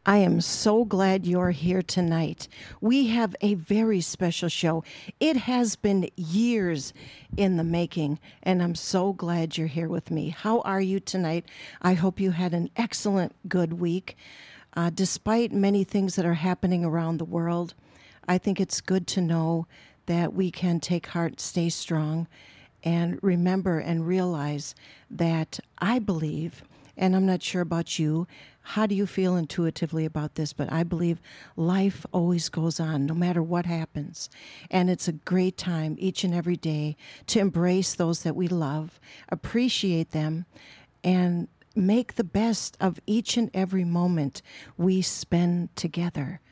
I am so glad you're here tonight. We have a very special show. It has been years in the making, and I'm so glad you're here with me. How are you tonight? I hope you had an excellent, good week. Despite many things that are happening around the world, I think it's good to know that we can take heart, stay strong, and remember and realize that I believe, and I'm not sure about you, how do you feel intuitively about this? But I believe life always goes on no matter what happens. And it's a great time each and every day to embrace those that we love, appreciate them, and make the best of each and every moment we spend together.